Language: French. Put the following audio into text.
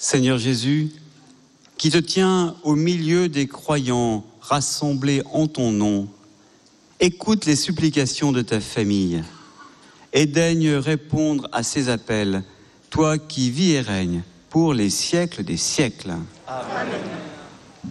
Seigneur Jésus, qui te tiens au milieu des croyants rassemblés en ton nom, écoute les supplications de ta famille et daigne répondre à ces appels, toi qui vis et règnes pour les siècles des siècles. Amen.